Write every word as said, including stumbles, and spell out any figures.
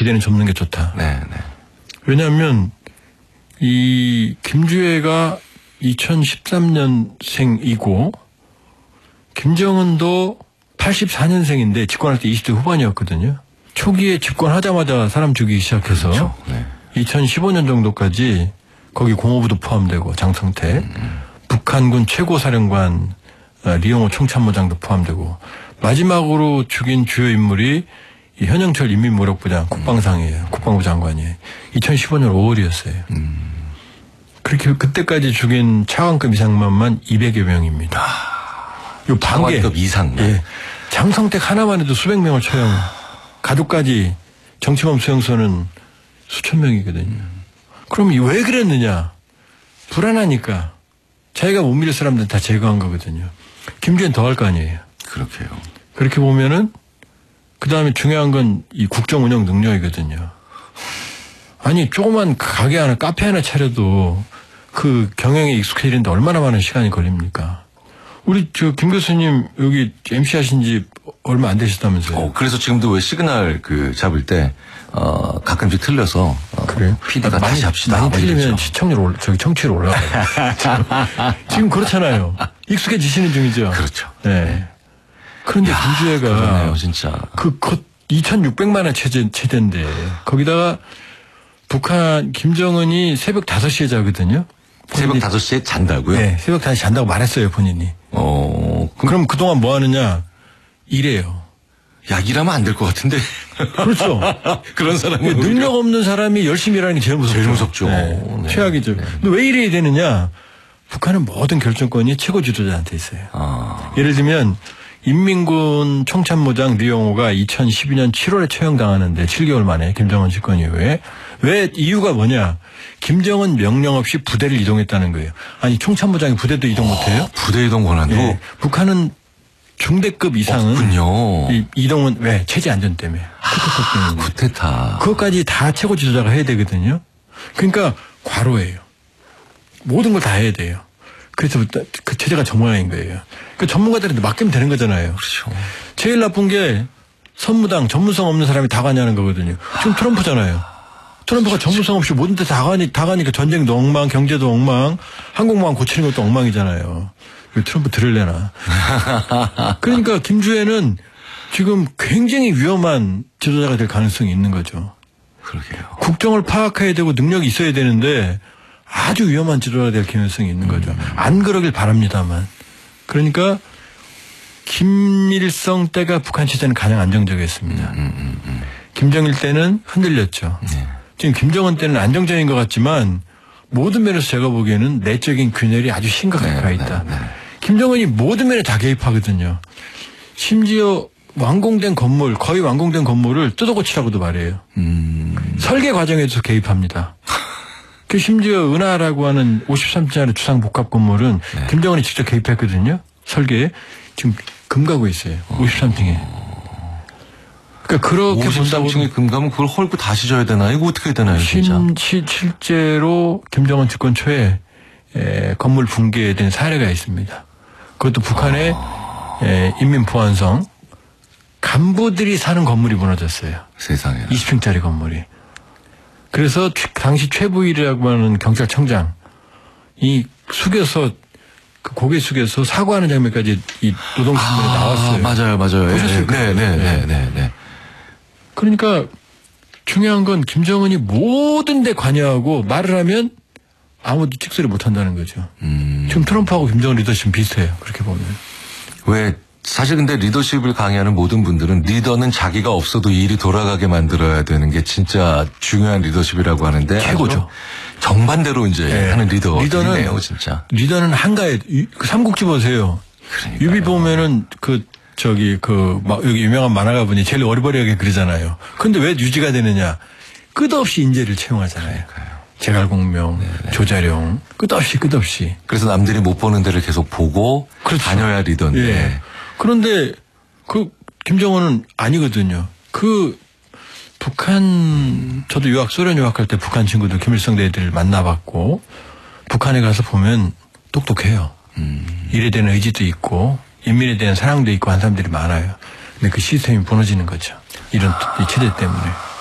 기대는 접는 게 좋다. 네, 네. 왜냐하면 이 김주애가 이천십삼 년생이고 김정은도 팔십사 년생인데 집권할 때 이십 대 후반이었거든요. 초기에 집권하자마자 사람 죽이기 시작해서 그렇죠. 네. 이천십오 년 정도까지 거기 공허부도 포함되고 장성태, 음. 북한군 최고사령관 리용호 총참모장도 포함되고 마지막으로 죽인 주요 인물이 이 현영철 인민무력부장 국방상이에요. 국방부 장관이 이천십오 년 오월이었어요. 음. 그렇게 그때까지 죽인 차관급 이상만만 이백여 명입니다. 요 반개 차관급 이상. 예. 장성택 하나만 해도 수백 명을 처형. 가족까지 정치범 수용소는 수천 명이거든요. 음. 그럼 왜 그랬느냐? 불안하니까 자기가 못 믿을 사람들은 다 제거한 거거든요. 김주애는 더 할 거 아니에요. 그렇게요. 그렇게 보면은 그 다음에 중요한 건 이 국정 운영 능력이거든요. 아니 조그만 가게 하나 카페 하나 차려도 그 경영에 익숙해지는데 얼마나 많은 시간이 걸립니까? 우리 저 김 교수님 여기 엠씨 하신 지 얼마 안 되셨다면서요? 어, 그래서 지금도 왜 시그널 그 잡을 때 어, 가끔씩 틀려서 어, 그래요? 피디가 아, 많이, 다시 합시다. 많이 틀리면 시청률 올라, 저기 청취율 올라가요. 지금 그렇잖아요. 익숙해지시는 중이죠. 그렇죠. 네. 그런데 야, 김주애가 그러네요, 진짜. 그, 그 이천육백만 원 체제, 체대인데 거기다가 북한 김정은이 새벽 다섯 시에 자거든요. 새벽 다섯 시에 잔다고요? 네, 새벽 다섯 시 잔다고 말했어요, 본인이. 어, 그럼, 그럼 그동안 뭐 하느냐? 일해요. 야, 일하면 안 될 것 같은데. 그렇죠. 그런 사람이 능력 없는 사람이 열심히 일하는 게 제일 무섭죠. 제일 무섭죠. 네, 네. 최악이죠. 네. 근데 왜 이래야 되느냐? 북한은 모든 결정권이 최고 지도자한테 있어요. 아. 예를 들면 인민군 총참모장 리용호가 이천십이 년 칠월에 처형당하는데 칠 개월 만에 김정은 집권 이후에 왜 이유가 뭐냐? 김정은 명령 없이 부대를 이동했다는 거예요. 아니 총참모장이 부대도 이동 못해요? 부대 이동 권한도? 네. 북한은 중대급 이상은 없군요. 이, 이동은 왜? 체제 안전 때문에. 아, 쿠데타. 그것까지 다 최고 지도자가 해야 되거든요. 그러니까 과로예요. 모든 걸 다 해야 돼요. 그래서 그 체제가 저 모양인 거예요. 그 전문가들한테 맡기면 되는 거잖아요. 그렇죠. 제일 나쁜 게 선무당 전문성 없는 사람이 다 가냐는 거거든요. 지금 트럼프잖아요. 트럼프가 전문성 없이 모든 데 다 가니, 다 가니까 전쟁도 엉망, 경제도 엉망, 항공모함 고치는 것도 엉망이잖아요. 왜 트럼프 들을래나. 그러니까 김주애는 지금 굉장히 위험한 지도자가 될 가능성이 있는 거죠. 그러게요. 국정을 파악해야 되고 능력이 있어야 되는데 아주 위험한 지도자가 될 가능성이 있는 거죠. 음. 안 그러길 바랍니다만. 그러니까 김일성 때가 북한 체제는 가장 안정적이었습니다. 음, 음, 음. 김정일 때는 흔들렸죠. 네. 지금 김정은 때는 안정적인 것 같지만 모든 면에서 제가 보기에는 내적인 균열이 아주 심각하게 네, 가 있다. 네, 네. 김정은이 모든 면에 다 개입하거든요. 심지어 완공된 건물, 거의 완공된 건물을 뜯어고치라고도 말해요. 음. 설계 과정에도 개입합니다. 그 심지어 은하라고 하는 오십삼 층짜리 주상복합 건물은 네. 김정은이 직접 개입했거든요. 설계에. 지금 금 가고 있어요. 오십삼 층에. 그러니까 그렇게 오십삼 층에 금 가면 그걸 헐고 다시 져야 되나? 이거 어떻게 해야 되나요, 진짜? 신, 시, 실제로 김정은 집권 초에 에, 건물 붕괴된 사례가 있습니다. 그것도 북한의 아... 에, 인민보안성 간부들이 사는 건물이 무너졌어요. 세상에. 이십 층짜리 건물이. 그래서 당시 최부일이라고 하는 경찰청장이 숙여서 그 고개 숙여서 사과하는 장면까지 이 노동신문에 아, 나왔어요. 맞아요, 맞아요. 보셨을 네, 거예요. 네, 네, 네, 네. 그러니까 중요한 건 김정은이 모든 데 관여하고 말을 하면 아무도 찍소리 못 한다는 거죠. 음. 지금 트럼프하고 김정은 리더십은 비슷해요. 그렇게 보면. 왜 사실 근데 리더십을 강의하는 모든 분들은 리더는 자기가 없어도 일이 돌아가게 만들어야 되는 게 진짜 중요한 리더십이라고 하는데 최고죠. 정반대로 이제 네. 하는 리더 리더는 리더네요, 진짜. 리더는 한가해. 그 삼국지 보세요. 그러니까요. 유비 보면은 그 저기 그 막 여기 유명한 만화가 분이 제일 어리버리하게 그리잖아요. 근데 왜 유지가 되느냐? 끝없이 인재를 채용하잖아요. 그러니까요. 제갈공명, 네네. 조자룡 끝없이 끝없이. 그래서 남들이 못 보는 데를 계속 보고 그렇죠. 다녀야 리더인데. 예. 그런데 그 김정은은 아니거든요. 그 북한 저도 유학 소련 유학할 때 북한 친구들 김일성 애들 만나봤고 북한에 가서 보면 똑똑해요. 음. 일에 대한 의지도 있고 인민에 대한 사랑도 있고 한 사람들이 많아요. 근데 그 시스템이 무너지는 거죠. 이런 이 체제 때문에.